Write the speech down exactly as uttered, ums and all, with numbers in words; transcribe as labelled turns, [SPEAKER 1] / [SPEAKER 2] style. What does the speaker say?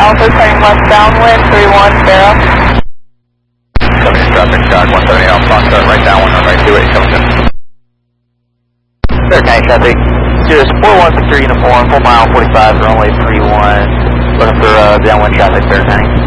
[SPEAKER 1] Alpha, turning left downwind, three one, Sierra.
[SPEAKER 2] seventy traffic, Shark one seventy Alpha, Foxtrot, right downwind, runway two eight, coming in.
[SPEAKER 3] Sierra County traffic, Cirrus four one six three uniform, full mile forty-five, runway three one, looking for uh, downwind traffic, Sierra County.